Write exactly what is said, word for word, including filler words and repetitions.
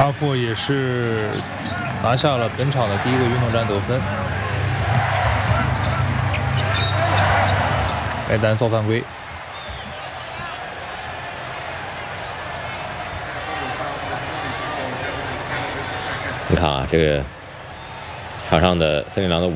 阿霍也是拿下了本场的第一个运动战得分。该单造犯规。 你看啊，这个场上的森林狼的